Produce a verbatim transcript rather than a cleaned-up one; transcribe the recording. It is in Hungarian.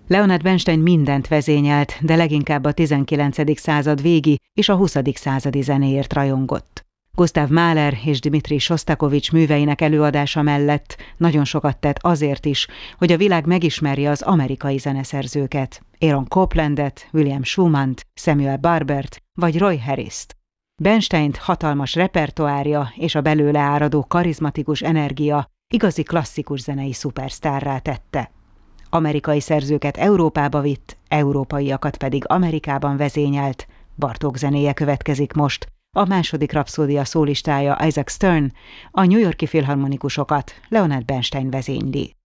Leonard Bernstein mindent vezényelt, de leginkább a tizenkilencedik század végi és a huszadik századi zenéért rajongott. Gustav Mahler és Dmitri Sostakovich műveinek előadása mellett nagyon sokat tett azért is, hogy a világ megismerje az amerikai zeneszerzőket, Aaron Coplandet, William Schumannt, Samuel Barbert vagy Roy Harrist. Bernsteint hatalmas repertoárja és a belőle áradó karizmatikus energia igazi klasszikus zenei szupersztárrá tette. Amerikai szerzőket Európába vitt, európaiakat pedig Amerikában vezényelt. Bartók zenéje következik most. A második rapszódia szólistája Isaac Stern, a New York-i filharmonikusokat Leonard Bernstein vezényli.